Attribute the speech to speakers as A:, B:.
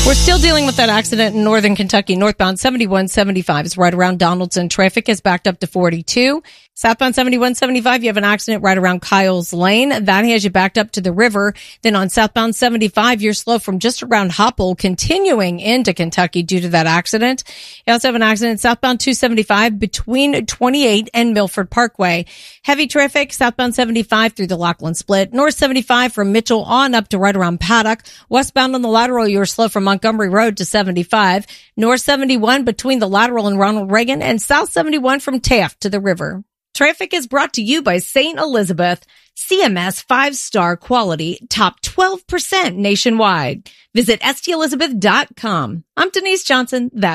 A: We're still dealing with that accident in northern Kentucky. Northbound 7175 is right around Donaldson. Traffic is backed up to 42. Southbound 7175, you have an accident right around Kyle's Lane. That has you backed up to the river. Then on southbound 75, you're slow from just around Hopple, continuing into Kentucky due to that accident. You also have an accident southbound 275 between 28 and Milford Parkway. Heavy traffic southbound 75 through the Lachlan Split. North 75 from Mitchell on up to right around Paddock. Westbound on the lateral, you're slow from Montgomery Road to 75. North 71 between the lateral and Ronald Reagan, and South 71 from Taft to the river. Traffic is brought to you by St. Elizabeth, CMS 5-star quality, top 12% nationwide. Visit stelizabeth.com. I'm Denise Johnson.